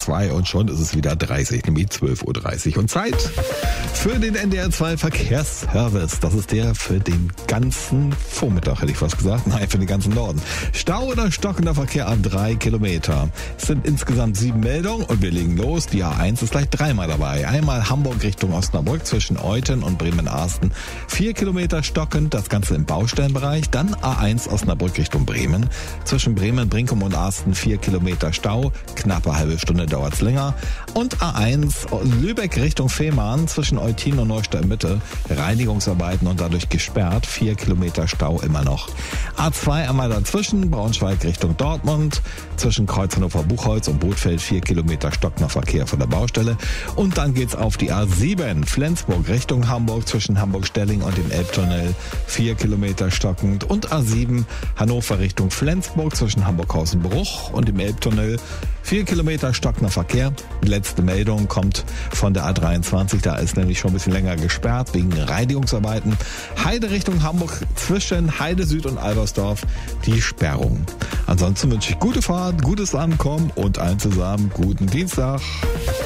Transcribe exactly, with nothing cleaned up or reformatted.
zwei und schon ist es wieder dreißig, nämlich zwölf Uhr dreißig. Und Zeit für den N D R zwei Verkehrsservice. Das ist der für den ganzen Vormittag, hätte ich fast gesagt. Nein, für den ganzen Norden. Stau oder stockender Verkehr an drei Kilometer. Es sind insgesamt sieben Meldungen und wir legen los. Die A eins ist gleich dreimal dabei. Einmal Hamburg Richtung Osnabrück zwischen Euthen und Bremen-Arsten. Vier Kilometer stockend, das Ganze im Baustellenbereich. Dann A eins Osnabrück Richtung Bremen. Zwischen Bremen, Brinkum und Arsten vier Kilometer Stau. Knappe halbe Stunde dauert's länger. Und A eins Lübeck Richtung Fehmarn zwischen Eutin und Neustadt Mitte. Reinigungsarbeiten und dadurch gesperrt. Vier Kilometer Stau immer noch. A zwei einmal dazwischen. Braunschweig Richtung Dortmund. Zwischen Kreuz Hannover-Buchholz und Bothfeld vier Kilometer stockender Verkehr von der Baustelle. Und dann geht's auf die A sieben. Flensburg Richtung Hamburg zwischen Hamburg-Stelling und dem Elbtunnel. vier Kilometer stockend. Und A sieben Hannover Richtung Flensburg zwischen Hamburghausen-Bruch und dem Elbtunnel. vier Kilometer stockender Verkehr. Die letzte Meldung kommt von der A dreiundzwanzig. Da ist nämlich schon ein bisschen länger gesperrt wegen Reinigungsarbeiten. Heide Richtung Hamburg zwischen Heide Süd und Albersdorf die Sperrung. Ansonsten wünsche ich gute Fahrt, gutes Ankommen und allen zusammen guten Dienstag.